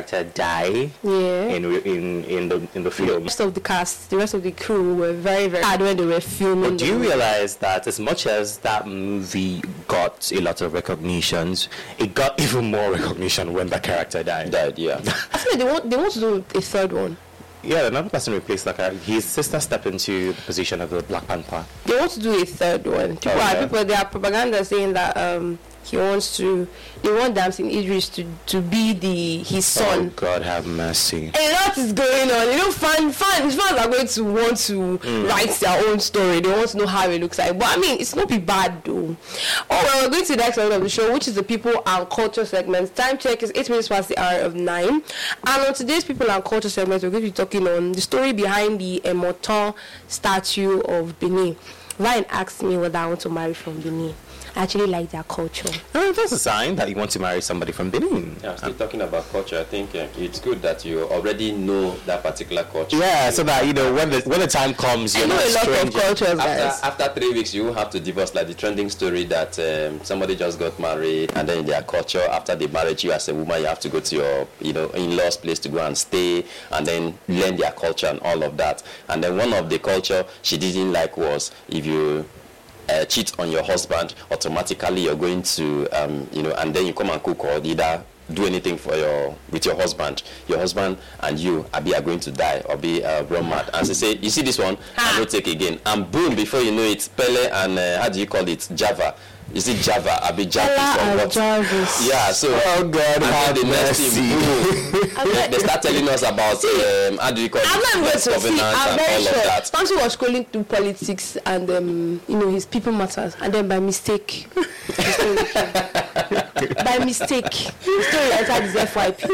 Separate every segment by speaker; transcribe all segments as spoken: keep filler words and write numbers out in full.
Speaker 1: character die
Speaker 2: Yeah.
Speaker 1: in in in the in the film.
Speaker 2: The rest of the cast, the rest of the crew were very, very hard when they were filming.
Speaker 1: But do you realize that as much as that movie got a lot of recognitions, it got even more recognition when the character died?
Speaker 3: Died, yeah.
Speaker 2: I feel like they want they want to do a third one.
Speaker 1: Yeah, another person replaced that character. His sister stepped into the position of the Black Panther.
Speaker 2: They want to do a third one. People,
Speaker 1: Oh,
Speaker 2: are,
Speaker 1: yeah.
Speaker 2: people there are propaganda saying that um he wants to. They want Damson Idris to to be the his son.
Speaker 1: Oh, God have mercy.
Speaker 2: A lot is going on. You know, fan, fans, fans are going to want to
Speaker 1: Mm.
Speaker 2: write their own story. They want to know how it looks like. But I mean, it's not be bad though. Oh, well, we're going to the next segment of the show, which is the people and culture segment. Time check is eight minutes past the hour of nine. And on today's people and culture segment, we're going to be talking on the story behind the Emoton statue of Benin. Ryan asked me whether I want to marry from Benin. I actually like their culture.
Speaker 1: Oh, that's a sign that you want to marry somebody from Benin.
Speaker 3: Yeah, still talking about culture, I think uh, it's good that you already know that particular culture.
Speaker 1: Yeah, so that, you know, when the when the time comes,
Speaker 2: I
Speaker 1: you're
Speaker 2: know
Speaker 1: not
Speaker 2: a lot of
Speaker 1: stranger.
Speaker 2: cultures, guys.
Speaker 3: After, after three weeks, you will have to divorce, like the trending story that um, somebody just got married, and then in their culture, after the marriage, you as a woman, you have to go to your, you know, in-laws' place to go and stay, and then learn their culture and all of that. And then one of the culture she didn't like was if you Uh, cheat on your husband, automatically you're going to, um, you know, and then you come and cook or either do anything for your with your husband. Your husband and you, Abi, are going to die or be uh, run mad. And she say, you see this one, I will take again. And boom, before you know it, Pele and uh, how do you call it, Java. Is it Java? Abi Java
Speaker 2: Ella
Speaker 3: or
Speaker 2: and Jarvis.
Speaker 3: Yeah, so
Speaker 1: Oh, God,
Speaker 3: and
Speaker 1: have
Speaker 3: then the next
Speaker 1: mercy.
Speaker 3: thing, boom, they, they start telling us about um, how do you call
Speaker 2: I'm not
Speaker 3: it,
Speaker 2: going to see.
Speaker 3: covenants
Speaker 2: I'm
Speaker 3: and
Speaker 2: very
Speaker 3: all
Speaker 2: sure.
Speaker 3: of that.
Speaker 2: Samson was scrolling through politics and um, you know, his people matters, and then by mistake, the story came. by mistake, the story entered his F Y P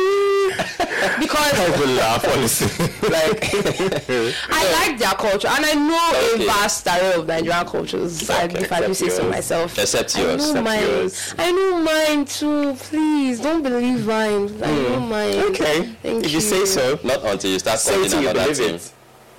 Speaker 2: because
Speaker 1: I will laugh, honestly.
Speaker 3: Like,
Speaker 2: I like their culture and I know
Speaker 3: Okay.
Speaker 2: a vast array of Nigerian cultures.
Speaker 3: Okay,
Speaker 2: and if I do say
Speaker 1: except
Speaker 2: so
Speaker 1: yours.
Speaker 2: myself,
Speaker 3: except
Speaker 2: I
Speaker 3: yours.
Speaker 2: know
Speaker 3: Except
Speaker 2: mine.
Speaker 3: yours.
Speaker 2: I know mine too. Please don't believe mine. I know mine.
Speaker 1: Okay,
Speaker 2: Thank
Speaker 1: if you say so.
Speaker 3: Not until you start
Speaker 1: Say
Speaker 3: calling
Speaker 1: it till you
Speaker 3: another
Speaker 1: believe
Speaker 3: team.
Speaker 1: it.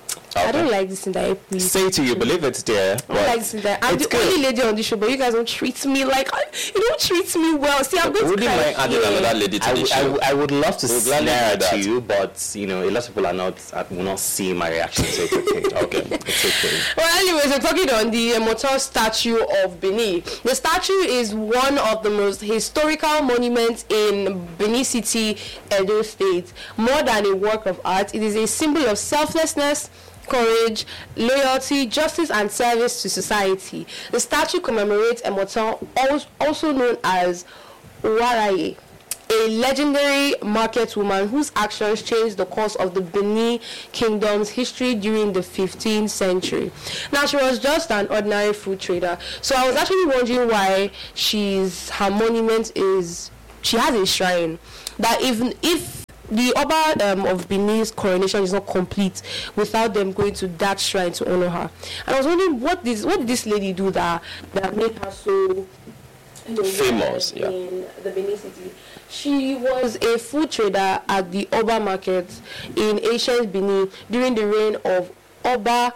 Speaker 2: I
Speaker 3: Okay.
Speaker 2: don't like this in that please.
Speaker 1: Say it till you believe it, dear.
Speaker 2: I don't like this in that. I'm
Speaker 1: It's
Speaker 2: the
Speaker 1: good.
Speaker 2: only lady on the show, but you guys don't treat me like you don't treat me well. See, I'm going to
Speaker 3: Would you
Speaker 2: cry
Speaker 3: mind adding
Speaker 2: here.
Speaker 3: another lady to
Speaker 1: I,
Speaker 3: the
Speaker 1: w- I,
Speaker 3: show?
Speaker 1: w- I would love to
Speaker 3: We'll gladly
Speaker 1: snare
Speaker 3: do that.
Speaker 1: at you, but you know, a lot of people are not uh, will not see my reaction, so it's okay.
Speaker 3: Okay.
Speaker 1: It's okay.
Speaker 2: Well, anyways, we're talking on the Emoton statue of Benin. The statue is one of the most historical monuments in Benin City, Edo State. More than a work of art, it is a symbol of selflessness, courage, loyalty, justice, and service to society. The statue commemorates Emoton, als- also known as Waraye, a legendary market woman whose actions changed the course of the Benin Kingdom's history during the fifteenth century. Now, she was just an ordinary food trader, so I was actually wondering why she's her monument is she has a shrine that even if the Oba um, of Benin's coronation is not complete without them going to that shrine to honor her. And I was wondering what this what did this lady do that that made her so you know,
Speaker 3: Famous, yeah.
Speaker 2: in the Benin City. She was a food trader at the Oba market in ancient Benin during the reign of Oba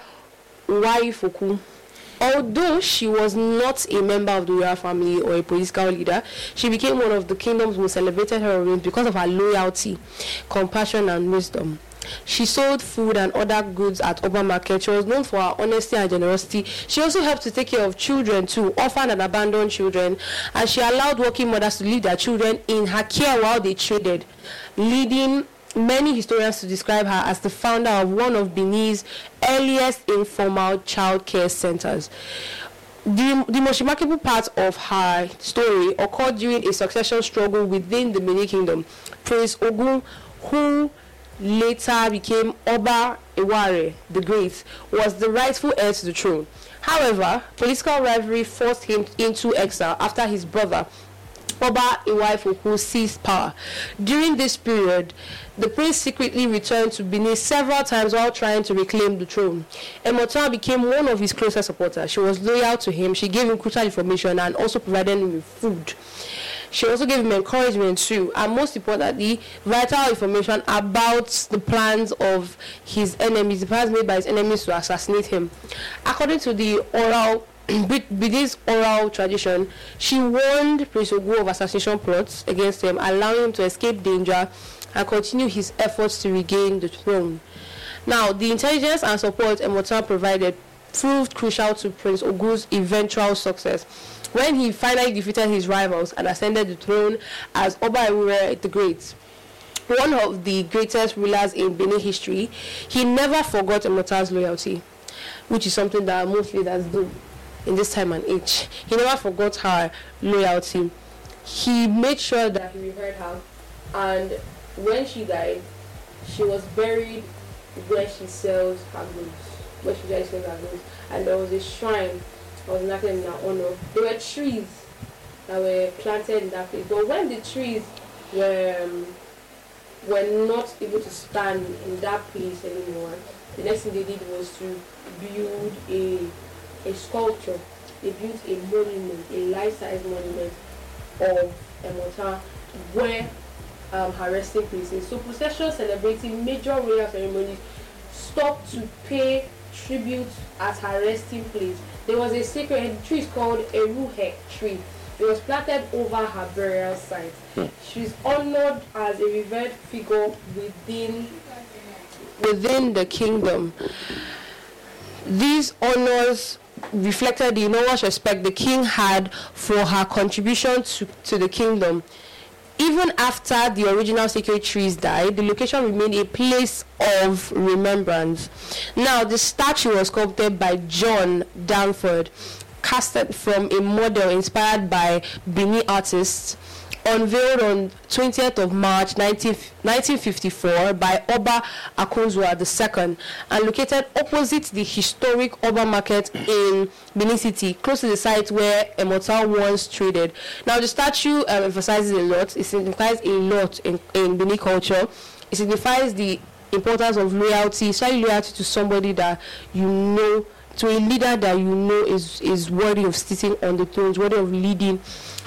Speaker 2: Waifoku. Although she was not a member of the royal family or a political leader, she became one of the kingdom's most celebrated heroines because of her loyalty, compassion, and wisdom. She sold food and other goods at Oba Market. She was known for her honesty and generosity. She also helped to take care of children too, orphan and abandoned children, and she allowed working mothers to leave their children in her care while they traded, leading many historians to describe her as the founder of one of Benin's earliest informal child care centers. The, the most remarkable part of her story occurred during a succession struggle within the Benin Kingdom. Prince Ogun, who later became Oba Eware the Great, was the rightful heir to the throne. However, political rivalry forced him into exile after his brother, Oba Ewaifoku, seized power. During this period, the prince secretly returned to Benin several times while trying to reclaim the throne. Emoton became one of his closest supporters. She was loyal to him. She gave him crucial information and also provided him with food. She also gave him encouragement too, and most importantly, vital information about the plans of his enemies, the plans made by his enemies to assassinate him. According to the oral Benin's oral tradition, she warned Prince Ogo of assassination plots against him, allowing him to escape danger and continue his efforts to regain the throne. Now, the intelligence and support Emotan provided proved crucial to Prince Ogo's eventual success. When he finally defeated his rivals and ascended the throne as Oba Ewure the Great, one of the greatest rulers in Benin history, he never forgot Emotan's loyalty, which is something that most leaders do in this time and age. He never forgot her loyalty. He made sure that he revered her, and when she died, she was buried where she sells her goods, where she sells her goods, and there was a shrine that was erected in her honor. There were trees that were planted in that place, but when the trees were um, were not able to stand in that place anymore, the next thing they did was to build a a sculpture. They built a monument, a life-size monument of Emotan where um, her resting place is. So processions celebrating major royal ceremonies stopped to pay tribute at her resting place. There was a sacred tree called Eruhe tree. It was planted over her burial site. Hmm. She's honored as a revered figure within within the kingdom. These honors reflected the enormous respect the king had for her contribution to, to the kingdom. Even after the original sacred trees died, the location remained a place of remembrance. Now, the statue was sculpted by John Danford, casted from a model inspired by Benin artists, unveiled on twentieth of March nineteen fifty-four by Oba Akonzua the Second, and located opposite the historic Oba Market in Benin City, close to the site where Emotan once traded. Now, the statue um, emphasizes a lot. It signifies a lot in, in Benin culture. It signifies the importance of loyalty, especially loyalty to somebody that you know, to a leader that you know is, is worthy of sitting on the throne, worthy of leading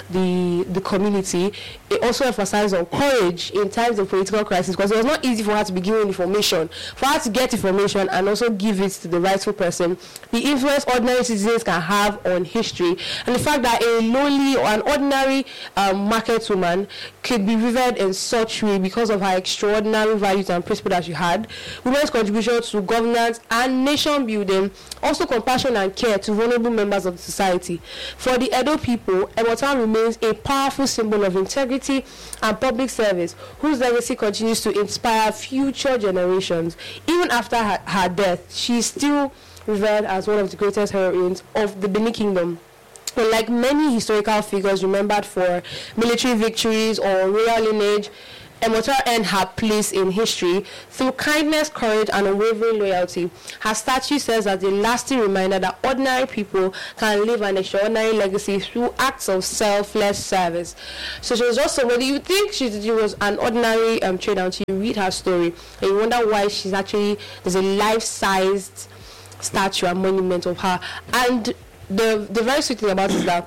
Speaker 2: the the community. It also emphasized on courage in times of political crisis, because it was not easy for her to be given information, for her to get information and also give it to the rightful person. The influence ordinary citizens can have on history, and the fact that a lowly or an ordinary um, market woman could be revered in such way because of her extraordinary values and principles that she had, women's contribution to governance and nation building, also compassion and care to vulnerable members of the society. For the Edo people, Emotan remains a powerful symbol of integrity and public service, whose legacy continues to inspire future generations. Even after her, her death, she is still revered as one of the greatest heroines of the Benin Kingdom. And like many historical figures remembered for military victories or royal lineage, Emotan earned her place in history through kindness, courage, and unwavering loyalty. Her statue serves as a lasting reminder that ordinary people can live an extraordinary legacy through acts of selfless service. So she was just somebody, you think she, she was an ordinary um, trader until you read her story, and you wonder why she's actually, there's a life-sized statue and monument of her. And the, the very sweet thing about it is that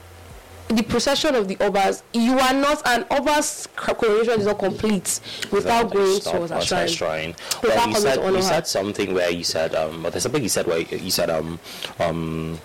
Speaker 2: the procession of the Obas, you are not, an Oba's coronation is not complete without going towards a shrine.
Speaker 1: shrine. Well, you said, you said something where you said, um, but there's something you said where you said, um, um,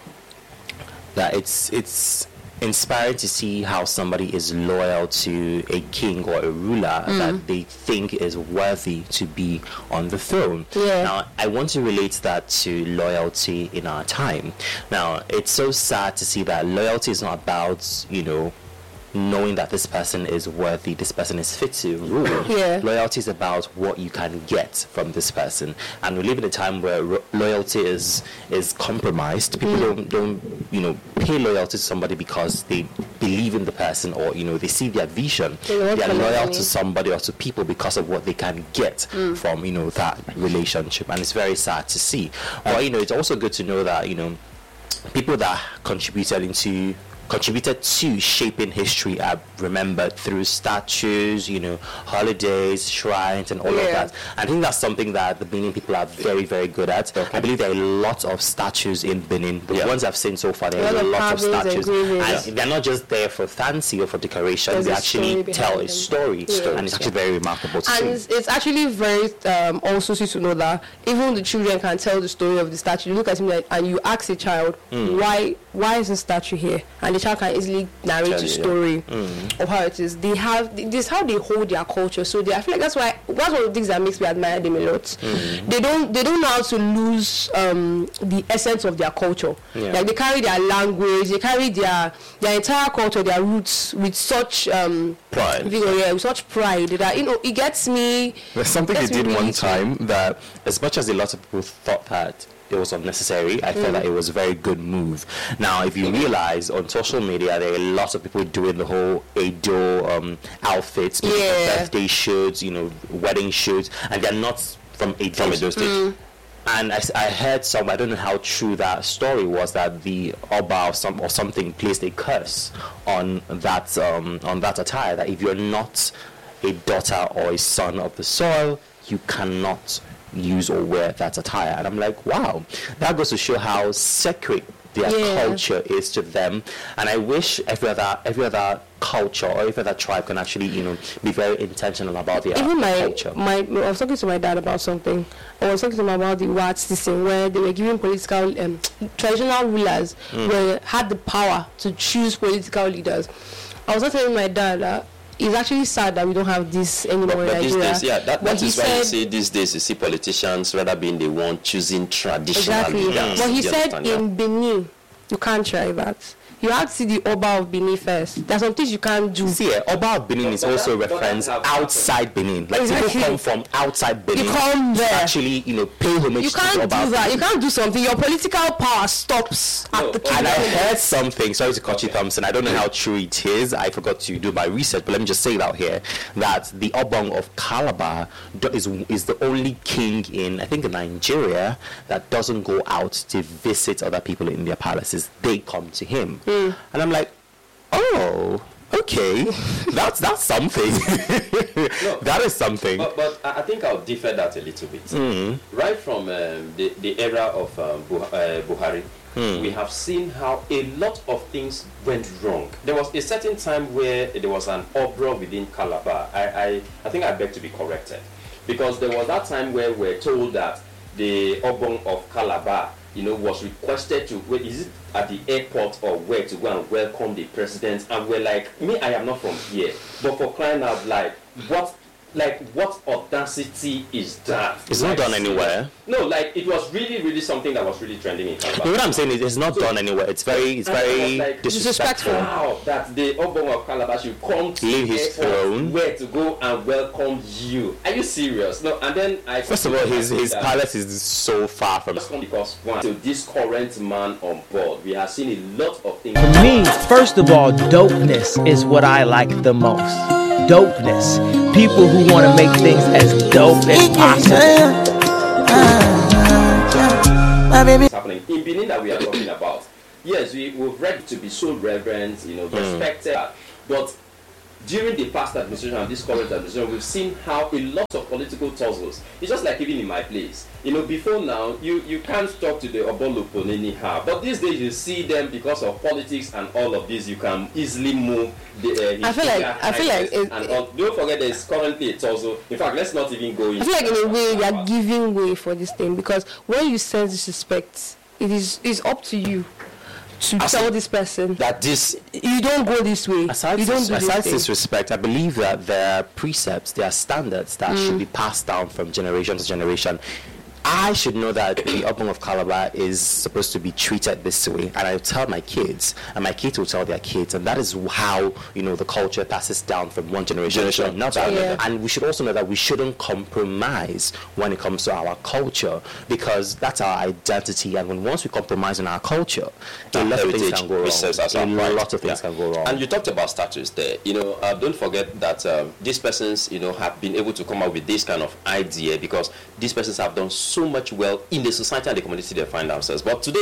Speaker 1: that it's it's inspiring to see how somebody is loyal to a king or a ruler mm. that they think is worthy to be on the throne.
Speaker 2: Yeah.
Speaker 1: Now, I want to relate that to loyalty in our time. Now, it's so sad to see that loyalty is not about, you know, knowing that this person is worthy, this person is fit to rule.
Speaker 2: Yeah.
Speaker 1: Loyalty is about what you can get from this person, and we live in a time where ro- loyalty is is compromised. People mm. don't don't you know pay loyalty to somebody because they believe in the person, or you know they see their vision. They, they are loyal to somebody or to people because of what they can get mm. from you know that relationship, and it's very sad to see. But you know it's also good to know that you know people that contributed into contributed to shaping history are remembered through statues, you know, holidays, shrines, and all
Speaker 2: Yeah.
Speaker 1: of that. I think that's something that the Benin people are very, very good at.
Speaker 3: Okay.
Speaker 1: I believe there are a lot of statues in Benin. The
Speaker 3: Yeah.
Speaker 1: ones I've seen so far, there
Speaker 2: A
Speaker 1: are
Speaker 2: lot
Speaker 1: a
Speaker 2: of
Speaker 1: lot of
Speaker 2: carvings,
Speaker 1: statues.
Speaker 2: engravings.
Speaker 1: And they're not just there for fancy or for decoration.
Speaker 2: There's
Speaker 1: they
Speaker 2: a
Speaker 1: actually
Speaker 2: story
Speaker 1: tell
Speaker 2: behind
Speaker 1: a
Speaker 2: them.
Speaker 1: story,
Speaker 2: Yeah.
Speaker 1: and it's actually very remarkable to
Speaker 2: And
Speaker 1: see.
Speaker 2: it's, it's actually very um, also sweet to know that even the children can tell the story of the statue. You look at him like, and you ask a child,
Speaker 1: Hmm.
Speaker 2: why why is the statue here? And the child can easily narrate
Speaker 3: Tell
Speaker 2: the
Speaker 3: you, yeah.
Speaker 2: story
Speaker 1: Hmm.
Speaker 2: of how it is. They have this is how they hold their culture. So they, I feel like that's why that's one of the things that makes me admire them a lot.
Speaker 1: Hmm.
Speaker 2: They don't they don't know how to lose um, the essence of their culture.
Speaker 1: Yeah.
Speaker 2: Like they carry their language, they carry their their entire culture, their roots with such um,
Speaker 3: Pride.
Speaker 2: vigor, yeah, with such pride that you know it gets me.
Speaker 1: There's something they
Speaker 2: That's
Speaker 1: did
Speaker 2: really
Speaker 1: one
Speaker 2: sweet.
Speaker 1: time that, as much as a lot of people thought that it was unnecessary, I
Speaker 2: Mm.
Speaker 1: felt that it was a very good move. Now, if you realize on social media, there are a lot of people doing the whole Edo um, outfits, maybe for
Speaker 2: Yeah.
Speaker 1: birthday shoots, you know, wedding shoots, and they're not from Edo.
Speaker 3: From Edo State.
Speaker 2: Mm.
Speaker 1: And I, s- I heard some, I don't know how true that story was, that the Oba or, some, or something placed a curse on that um, on that attire, that if you're not a daughter or a son of the soil, you cannot use or wear that attire. And I'm like, wow, that goes to show how sacred their
Speaker 2: Yeah.
Speaker 1: culture is to them. And I wish every other every other culture or every other tribe can actually, you know, be very intentional about their
Speaker 2: Even my,
Speaker 1: culture.
Speaker 2: my, I was talking to my dad about something. I was talking to him about the Watts system where they were giving political, um, traditional rulers were had the power to choose political leaders. I was not telling my dad that it's actually sad that we don't have this anymore
Speaker 3: But,
Speaker 2: in
Speaker 3: but these
Speaker 2: Nigeria.
Speaker 3: days, yeah, that,
Speaker 2: But
Speaker 3: that
Speaker 2: he
Speaker 3: is why you
Speaker 2: said-
Speaker 3: see these days you see politicians rather being the one choosing traditional
Speaker 2: Exactly.
Speaker 3: leaders.
Speaker 2: But he
Speaker 3: You
Speaker 2: said
Speaker 3: understand, yeah?
Speaker 2: in Benin, you can't try that. You have to see the Oba of Benin first. There's some things you can't do.
Speaker 1: See, eh, Oba of Benin is
Speaker 3: But
Speaker 1: also
Speaker 3: that- but that
Speaker 1: referenced
Speaker 3: have
Speaker 1: outside Benin. Like
Speaker 2: Exactly.
Speaker 1: people come from outside Benin.
Speaker 2: You come
Speaker 1: to
Speaker 2: there.
Speaker 1: actually, you know, pay homage
Speaker 2: You
Speaker 1: to the
Speaker 2: can't
Speaker 1: Oba
Speaker 2: do
Speaker 1: of
Speaker 2: that.
Speaker 1: Benin.
Speaker 2: You can't do something. Your political power stops
Speaker 3: No,
Speaker 2: at the
Speaker 3: but-
Speaker 1: And I
Speaker 2: kingdom.
Speaker 1: heard something, sorry to cut you, Thompson, I don't know how true it is. I forgot to do my research, but let me just say it out here, that the Obong of Calabar do- is, is the only king in, I think, in Nigeria that doesn't go out to visit other people in their palaces. They come to him. And I'm like, oh, okay, that's, that's something. That is something.
Speaker 3: But, but I I think I'll differ that a little bit.
Speaker 1: Mm-hmm.
Speaker 3: Right from um, the, the era of um, Buh- uh, Buhari,
Speaker 1: Hmm.
Speaker 3: we have seen how a lot of things went wrong. There was a certain time where there was an uproar within Calabar. I, I, I think I beg to be corrected. Because there was that time where we're told that the Obong of Calabar, you know, was requested to, wait, is it at the airport or where, to go and welcome the president? And we're like, me, I am not from here. But for crying out loud, what, like, what audacity is that?
Speaker 1: It's not
Speaker 3: Like,
Speaker 1: done anywhere.
Speaker 3: No, like, it was really, really something that was really trending in Calabar.
Speaker 1: You know what I'm saying? It- It's not done anywhere. It's very, it's
Speaker 3: And I was
Speaker 1: very
Speaker 3: like,
Speaker 1: disrespectful.
Speaker 3: Wow, that the Obong of Calabar should come to
Speaker 1: Leave his
Speaker 3: the airport
Speaker 1: throne.
Speaker 3: where to go and welcome you. Are you serious? No, and then I
Speaker 1: First of all, his his
Speaker 3: that-
Speaker 1: palace is so far from.
Speaker 3: just come because one, to this current man on board, we have seen a lot of things.
Speaker 4: For me, first of all, dopeness is what I like the most. Dopeness. People who want to make things as dope as possible.
Speaker 3: happening in Benin that we are talking about. Yes, we, we've read to be so reverent, you know, respected, but during the past administration and this current administration, we've seen how a lot of political tussles. It's just like even in my place. You know, before now, you, you can't talk to the Obolopon anyhow. But these days, you see them because of politics and all of this. You can easily move the. Uh, his
Speaker 2: I feel like-
Speaker 3: finger
Speaker 2: I feel like
Speaker 3: highness
Speaker 2: it-
Speaker 3: and all. Don't forget, there is currently a tussle. In fact, let's not even go into.
Speaker 2: I feel like in a way they are
Speaker 3: that.
Speaker 2: giving way for this thing because when you sense disrespect, it is it's up to you to
Speaker 1: As
Speaker 2: tell
Speaker 1: in-
Speaker 2: this person
Speaker 1: That this,
Speaker 2: you don't go this way.
Speaker 1: aside,
Speaker 2: you don't do
Speaker 1: aside
Speaker 2: this thing.
Speaker 1: disrespect, I believe that there are precepts, there are standards that should be passed down from generation to generation. I should know that the Obong of Calabar is supposed to be treated this way, and I tell my kids, and my kids will tell their kids, and that is how, you know, the culture passes down from one generation,
Speaker 3: Generation
Speaker 1: to another.
Speaker 2: to another.
Speaker 1: And we should also know that we shouldn't compromise when it comes to our culture, because that's our identity, and when once we compromise on our culture, a
Speaker 3: Our
Speaker 1: lot of things
Speaker 3: heritage,
Speaker 1: can go
Speaker 3: which
Speaker 1: wrong.
Speaker 3: serves as
Speaker 1: A
Speaker 3: our pride.
Speaker 1: lot of things
Speaker 3: Yeah.
Speaker 1: can go wrong.
Speaker 3: And you talked about status there. You know, uh, don't forget that um, these persons, you know, have been able to come up with this kind of idea because these persons have done so much well in the society and the community they find themselves. But today,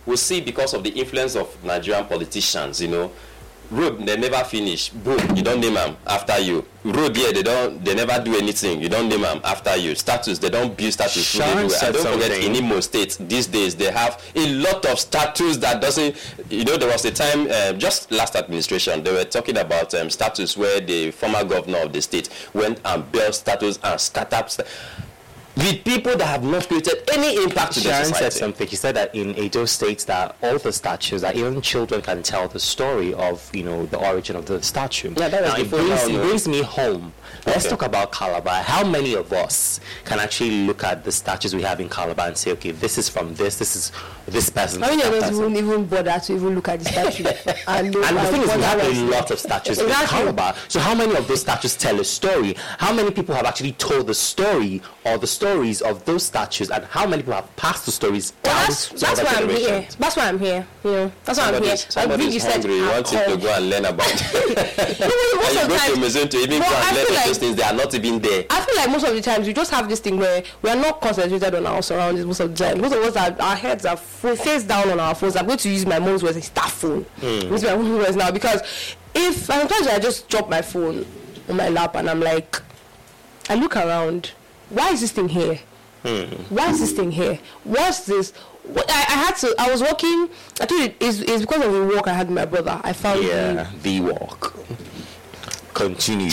Speaker 3: we'll see because of the influence of Nigerian politicians, you know, road they never finish, boom, you don't name them after you. Road here they don't they never do anything, you don't name them after you. Status, they don't build status
Speaker 1: Sean
Speaker 3: everywhere.
Speaker 1: said
Speaker 3: And don't forget
Speaker 1: something.
Speaker 3: in Imo State these days they have a lot of status that doesn't, you know, there was a time uh, just last administration they were talking about um, status where the former governor of the state went and built status and scattered st- with people that have not created any impact to the
Speaker 1: Sharon
Speaker 3: society.
Speaker 1: said something. She said that in Edo states that all the statues, that even children can tell the story of, you know, the origin of the statue.
Speaker 3: Yeah, that was
Speaker 1: now, it
Speaker 3: before
Speaker 1: brings,
Speaker 3: now,
Speaker 1: it
Speaker 3: no?
Speaker 1: brings me home. Let's
Speaker 3: Okay.
Speaker 1: talk about Calabar. How many of us can actually look at the statues we have in Calabar and say, okay, this is from this, this is this person.
Speaker 2: How many of
Speaker 1: that
Speaker 2: us
Speaker 1: person.
Speaker 2: won't even bother to even look at the statue? and,
Speaker 1: And the thing is, we have a
Speaker 2: bother
Speaker 1: lot of statues in
Speaker 2: Exactly.
Speaker 1: Calabar. So how many of those statues tell a story? How many people have actually told the story or the stories of those statues? And how many people have passed the stories
Speaker 2: Well,
Speaker 1: down
Speaker 2: that's
Speaker 1: to
Speaker 2: that's
Speaker 1: other
Speaker 2: why I'm here.
Speaker 1: generations?
Speaker 2: That's why I'm here. You know, that's why I'm here.
Speaker 3: Somebody's,
Speaker 2: Like
Speaker 3: somebody's
Speaker 2: Vic, you said,
Speaker 3: hungry. You
Speaker 2: I'll
Speaker 3: want him to
Speaker 2: come.
Speaker 3: go and learn about it.
Speaker 2: No, most
Speaker 3: And
Speaker 2: of
Speaker 3: you
Speaker 2: the
Speaker 3: go to a
Speaker 2: times-
Speaker 3: museum to even
Speaker 2: Well,
Speaker 3: go
Speaker 2: I
Speaker 3: and learn
Speaker 2: feel
Speaker 3: all
Speaker 2: like-
Speaker 3: those things. They are not even there.
Speaker 2: I feel like most of the times we just have this thing where we are not concentrated on our surroundings most of the time. Most of us are, our heads are full, face down on our phones. I'm going to use my mom's words, it's that phone.
Speaker 3: Mm.
Speaker 2: Use my mom's words now because if sometimes I just drop my phone on my lap and I'm like, I look around, why is this thing here? Why is this thing here? What's this? What, I, I had to. I was walking. I told you it's, it's because of the walk I had with my brother. I found
Speaker 1: Yeah, the walk. Continue.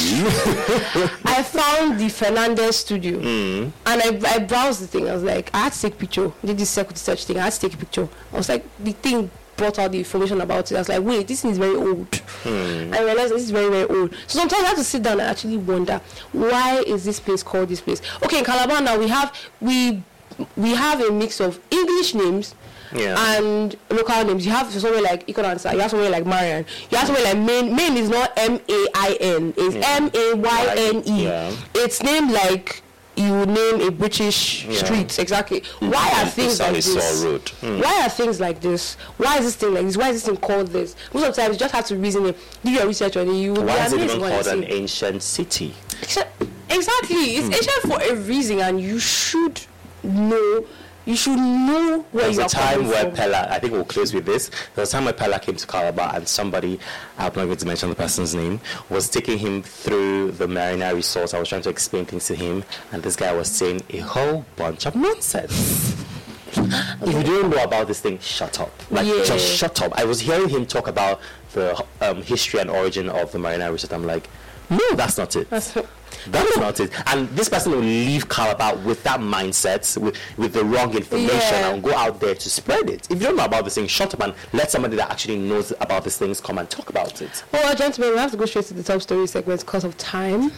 Speaker 2: I found the Fernandez studio and I, I browsed the thing. I was like, I had to take a picture. Did this circuit search thing. I had to take a picture. I was like, the thing brought out the information about it. I was like, wait, this thing is very old. I realized this is very, very old. So sometimes I have to sit down and actually wonder, why is this place called this place? Okay, in Calabar now we have we we have a mix of English names.
Speaker 1: Yeah.
Speaker 2: And local names. You have somewhere like Ikoransa, you have somewhere like Marian, you have somewhere like Main. Main is not M A I N, it's
Speaker 1: Yeah.
Speaker 2: M A Y N E.
Speaker 1: Yeah.
Speaker 2: It's named like you would name a British
Speaker 1: Yeah.
Speaker 2: street. Exactly. Why are
Speaker 3: And
Speaker 2: things like
Speaker 3: Usani
Speaker 2: this?
Speaker 3: Saw Road.
Speaker 2: Why are things like this? Why is this thing like this? Why is this thing called this? Most of the time, you just have to reason it, do your research on it. You will be
Speaker 1: Why is it
Speaker 2: amazed
Speaker 1: even
Speaker 2: what you
Speaker 1: called an
Speaker 2: see.
Speaker 1: ancient city?
Speaker 2: Exactly. It's ancient for a reason, and you should know. You should know where
Speaker 1: There was
Speaker 2: you
Speaker 1: a
Speaker 2: are
Speaker 1: time
Speaker 2: coming
Speaker 1: where
Speaker 2: from.
Speaker 1: Pella, I think we'll close with this. There was a time where Pella came to Calabar and somebody, I'm not going to mention the person's name, was taking him through the Marina Resort. I was trying to explain things to him, and this guy was saying a whole bunch of nonsense. If you don't know about this thing, shut up. Like,
Speaker 2: Yeah.
Speaker 1: just shut up. I was hearing him talk about the um, history and origin of the Marina Resort. I'm like, no, that's not it.
Speaker 2: That's-
Speaker 1: That's not it. And this person will leave Calabar with that mindset, with, with the wrong information,
Speaker 2: Yeah.
Speaker 1: and go out there to spread it. If you don't know about this thing, shut up and let somebody that actually knows about these things come and talk about it.
Speaker 2: Well, gentlemen, we have to go straight to the top story segment because of time.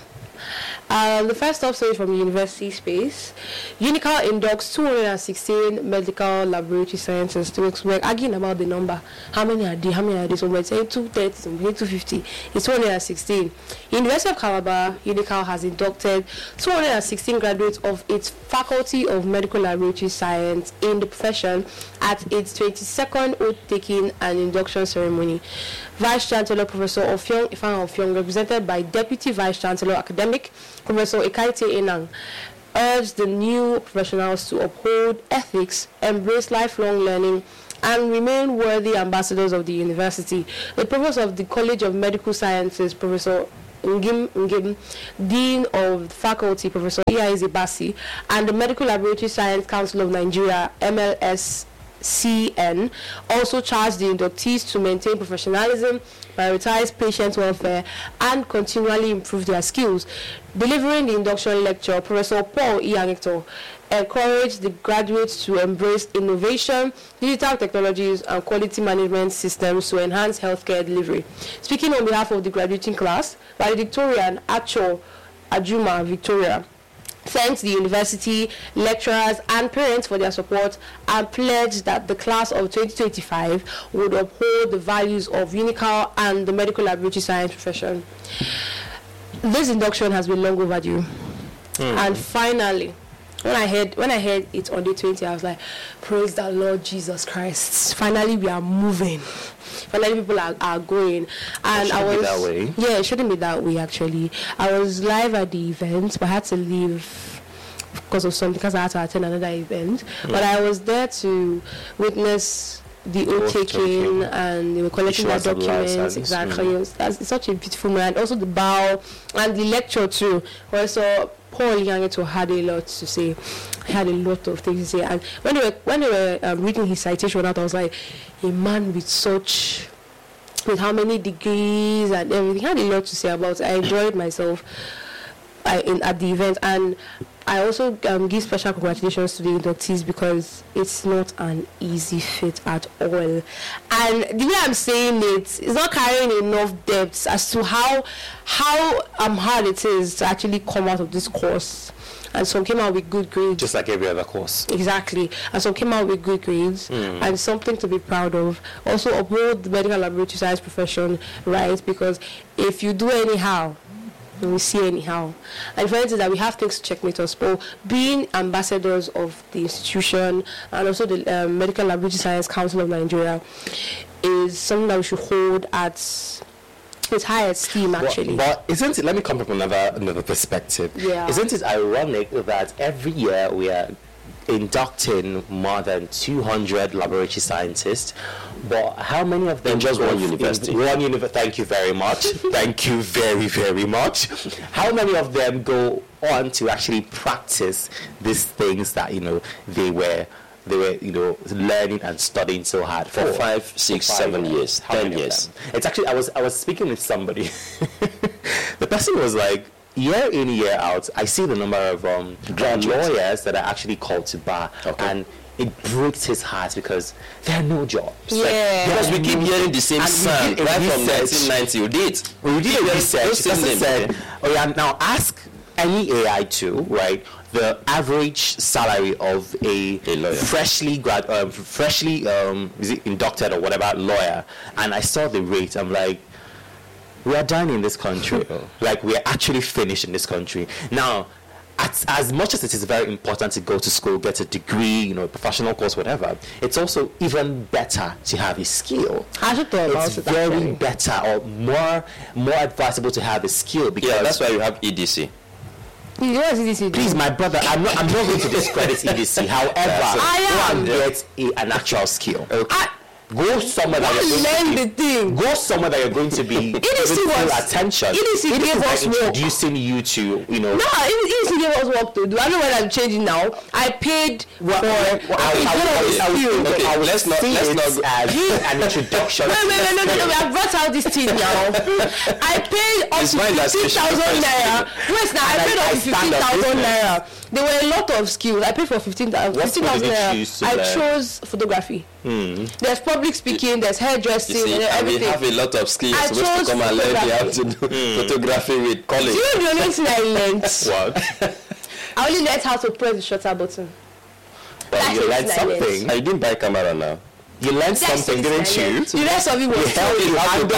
Speaker 2: Um, the first top story from university space. Unical inducts two hundred sixteen medical laboratory scientists to work. We're arguing about the number. How many are there? How many are there? Some might say two thirty, some might say two fifty. It's two hundred sixteen. University of Calabar, Unical has inducted two hundred sixteen graduates of its Faculty of Medical Laboratory Science in the profession at its twenty-second oath-taking and induction ceremony. Vice Chancellor Professor Ofyong Ifan Ofyong, represented by Deputy Vice Chancellor Academic Professor Ekaite Enang, urged the new professionals to uphold ethics, embrace lifelong learning, and remain worthy ambassadors of the university. The Provost of the College of Medical Sciences, Professor Ngim Ngim, Dean of Faculty, Professor Iaize Basi, and the Medical Laboratory Science Council of Nigeria, M L S C N, also charged the inductees to maintain professionalism, prioritize patient welfare, and continually improve their skills. Delivering the induction lecture, Professor Paul Iyangekto encouraged the graduates to embrace innovation, digital technologies, and quality management systems to enhance healthcare delivery. Speaking on behalf of the graduating class, valedictorian Acho Ajuma Victoria thanked the university, lecturers, and parents for their support and pledged that the class of twenty twenty-five would uphold the values of Unical and the medical laboratory science profession. This induction has been long overdue. Mm. And finally, when I heard when I heard it on the twentieth, I was like, praise the Lord Jesus Christ. Finally, we are moving. Finally, people are, are going. And
Speaker 1: it
Speaker 2: I was
Speaker 1: be that way.
Speaker 2: Yeah, it shouldn't be that way actually. I was live at the event, but I had to leave because of something, because I had to attend another event. Mm. But I was there to witness the oath
Speaker 1: Oath
Speaker 2: taking,
Speaker 1: taking.
Speaker 2: and they were collecting their
Speaker 1: Issuance of
Speaker 2: documents.
Speaker 1: license.
Speaker 2: Exactly.
Speaker 1: Mm.
Speaker 2: It was, that's, it's such a beautiful moment. And also the bow and the lecture too. Where I saw Paul Yangeto had a lot to say. He had a lot of things to say. And when they were when they were um, reading his citation out, I was like, a man with such, with how many degrees and everything, he had a lot to say about it. I enjoyed myself uh, in at the event, and I also um, give special congratulations to the inductees because it's not an easy fit at all. And the way I'm saying it, it's not carrying enough depth as to how how um, hard it is to actually come out of this course. And some came out with good grades.
Speaker 1: Just like every other course.
Speaker 2: Exactly. And some came out with good grades
Speaker 1: Mm.
Speaker 2: and something to be proud of. Also uphold the medical laboratory science profession, right? Because if you do anyhow, we see anyhow. And for instance, that we have things to checkmate us. But being ambassadors of the institution and also the um, Medical Laboratory Science Council of Nigeria is something that we should hold at with high esteem, actually.
Speaker 1: But, but isn't it, let me come from another another perspective.
Speaker 2: Yeah.
Speaker 1: Isn't it ironic that every year we are inducting more than two hundred laboratory scientists, but how many of them
Speaker 3: In just
Speaker 1: go
Speaker 3: one
Speaker 1: f-
Speaker 3: university.
Speaker 1: in one university. Thank you very much. Thank you very, very much. How many of them go on to actually practice these things that, you know, they were they were, you know, learning and studying so hard for?
Speaker 3: For five, six,
Speaker 1: For five
Speaker 3: seven years,
Speaker 1: How
Speaker 3: ten
Speaker 1: many of
Speaker 3: years.
Speaker 1: them? It's actually, I was I was speaking with somebody. The person was like, year in, year out, I see the number of um,
Speaker 3: Graduates.
Speaker 1: lawyers that are actually called to bar,
Speaker 3: Okay.
Speaker 1: and it breaks his heart because there are no jobs.
Speaker 2: Yeah.
Speaker 3: Because we keep hearing the same
Speaker 1: And we
Speaker 3: sound
Speaker 1: did a
Speaker 3: right from
Speaker 1: research.
Speaker 3: nineteen ninety. You did.
Speaker 1: We did a
Speaker 3: Those
Speaker 1: research.
Speaker 3: same
Speaker 1: The person
Speaker 3: names,
Speaker 1: said,
Speaker 3: okay.
Speaker 1: "Oh yeah, now ask any A I tool, right? The average salary of a,
Speaker 3: A lawyer.
Speaker 1: freshly grad, um, freshly um, is it inducted or whatever lawyer." And I saw the rate. I'm like, we are done in this country. Like, we are actually finished in this country now. As, as much as it is very important to go to school, get a degree, you know, a professional course, whatever, it's also even better to have a skill.
Speaker 2: I should thought about
Speaker 1: It's
Speaker 2: it,
Speaker 1: very
Speaker 2: actually.
Speaker 1: better or more more advisable to have a skill because
Speaker 3: Yeah, that's why you have E D C.
Speaker 2: You know what C D C do?
Speaker 1: please, my brother, I'm not I'm not going to discredit E D C. However,
Speaker 2: I
Speaker 1: go
Speaker 2: am.
Speaker 1: and get a, an actual skill. Okay. Go somewhere that
Speaker 2: Don't
Speaker 1: you're
Speaker 2: learn
Speaker 1: going to
Speaker 2: the thing.
Speaker 1: be, go somewhere that you're going to be
Speaker 2: E D C
Speaker 1: giving full
Speaker 2: was-
Speaker 1: attention.
Speaker 2: E D C
Speaker 1: It
Speaker 2: gave
Speaker 1: is
Speaker 2: us
Speaker 1: like
Speaker 2: work.
Speaker 1: introducing you to, you know.
Speaker 2: No, it is gave us work to do. I know what I'm changing now. I paid
Speaker 1: Well,
Speaker 2: for
Speaker 1: well, well, I,
Speaker 2: a
Speaker 1: I,
Speaker 2: bit of
Speaker 1: I, I,
Speaker 2: skill.
Speaker 1: I,
Speaker 3: Okay,
Speaker 1: I would
Speaker 3: let's not-
Speaker 1: see
Speaker 3: let's
Speaker 1: it
Speaker 3: not go-
Speaker 1: as an introduction.
Speaker 2: Wait, wait, wait, no, no, no, we have brought out this thing now. I paid up
Speaker 3: It's
Speaker 2: to
Speaker 3: fine, that's
Speaker 2: fifteen thousand
Speaker 3: special.
Speaker 2: naira. Wait, now I
Speaker 1: And I-
Speaker 2: paid up
Speaker 1: I
Speaker 2: to
Speaker 1: stand
Speaker 2: fifteen
Speaker 1: up
Speaker 2: thousand
Speaker 1: business.
Speaker 2: naira. There were a lot of skills. I paid for fifteen thousand
Speaker 1: What school did you
Speaker 2: naira.
Speaker 1: choose to
Speaker 2: I
Speaker 1: learn?
Speaker 2: chose photography.
Speaker 1: Hmm.
Speaker 2: There's public speaking, there's
Speaker 3: You
Speaker 2: hairdressing,
Speaker 3: see,
Speaker 2: and
Speaker 3: and we
Speaker 2: everything.
Speaker 3: have a lot of skills.
Speaker 2: I
Speaker 3: You're supposed to
Speaker 2: chose
Speaker 3: come and learn how
Speaker 2: photography.
Speaker 3: to do
Speaker 1: Hmm.
Speaker 3: photography with college.
Speaker 2: Do you know the only thing I learned?
Speaker 1: What?
Speaker 2: I only learned how to press the shutter button.
Speaker 1: Well,
Speaker 2: That's
Speaker 1: you
Speaker 2: it,
Speaker 1: learned
Speaker 2: I learned.
Speaker 1: something.
Speaker 3: I didn't buy camera now.
Speaker 1: You learned
Speaker 2: That's
Speaker 1: something,
Speaker 2: it, I
Speaker 1: didn't you?
Speaker 2: learned. The rest of it was
Speaker 1: You held
Speaker 2: theory.
Speaker 1: you handled